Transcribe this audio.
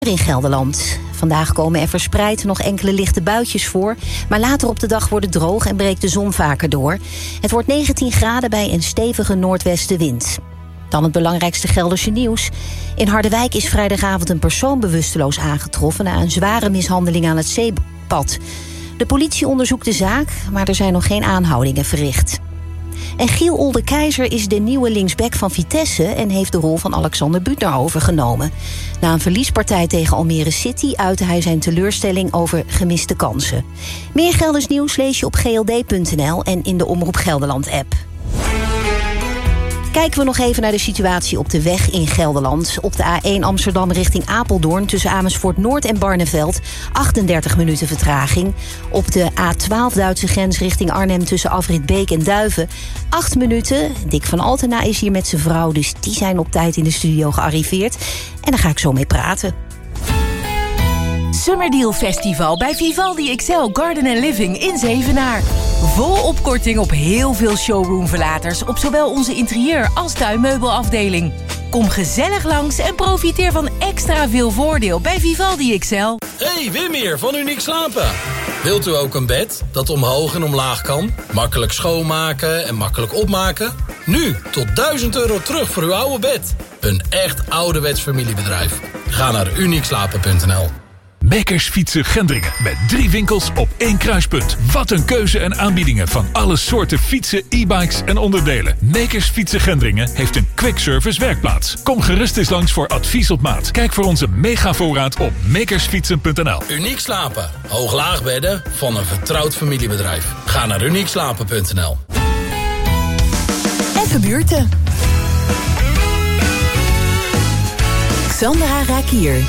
In Gelderland. Vandaag komen er verspreid nog enkele lichte buitjes voor, maar later op de dag wordt het droog en breekt de zon vaker door. Het wordt 19 graden bij een stevige noordwestenwind. Dan het belangrijkste Gelderse nieuws. In Harderwijk is vrijdagavond een persoon bewusteloos aangetroffen na een zware mishandeling aan het zeepad. De politie onderzoekt de zaak, maar er zijn nog geen aanhoudingen verricht. En Giel Olde-Keizer is de nieuwe linksback van Vitesse en heeft de rol van Alexander Büttner overgenomen. Na een verliespartij tegen Almere City uitte hij zijn teleurstelling over gemiste kansen. Meer Gelders nieuws lees je op gld.nl en in de Omroep Gelderland-app. Kijken we nog even naar de situatie op de weg in Gelderland. Op de A1 Amsterdam richting Apeldoorn tussen Amersfoort Noord en Barneveld 38 minuten vertraging. Op de A12 Duitse grens richting Arnhem tussen Afrit Beek en Duiven 8 minuten. Dick van Altena is hier met zijn vrouw, dus die zijn op tijd in de studio gearriveerd. En daar ga ik zo mee praten. Summerdeal Festival bij Vivaldi XL Garden & Living in Zevenaar. Volop korting op heel veel showroomverlaters op zowel onze interieur- als tuinmeubelafdeling. Kom gezellig langs en profiteer van extra veel voordeel bij Vivaldi XL. Hey, Wim hier van Uniek Slapen. Wilt u ook een bed dat omhoog en omlaag kan? Makkelijk schoonmaken en makkelijk opmaken? Nu tot €1000 terug voor uw oude bed. Een echt ouderwets familiebedrijf. Ga naar uniekslapen.nl. Makers Fietsen Gendringen met 3 winkels op 1 kruispunt. Wat een keuze en aanbiedingen van alle soorten fietsen, e-bikes en onderdelen. Makers Fietsen Gendringen heeft een quick service werkplaats. Kom gerust eens langs voor advies op maat. Kijk voor onze megavoorraad op makersfietsen.nl. Uniek Slapen. Hoog-laag bedden van een vertrouwd familiebedrijf. Ga naar uniekslapen.nl. Even buurten. Sandra Rakier.